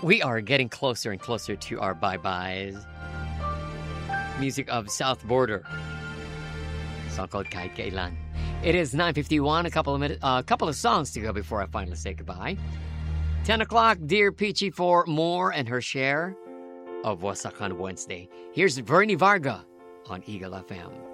We are getting closer and closer to our bye-byes. Music of South Border. Song called Kahit Kailan. It is 9:51, a couple of songs to go before I finally say goodbye. 10 o'clock, Dear Peachy for more and her share of Wasakan Wednesday. Here's Vernie Varga on Eagle FM.